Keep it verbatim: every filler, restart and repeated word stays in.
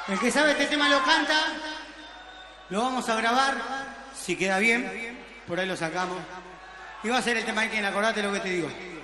El que sabe este tema lo canta, lo vamos a grabar, si queda bien, por ahí lo sacamos. Y va a ser el tema de quien, acordate lo que te digo.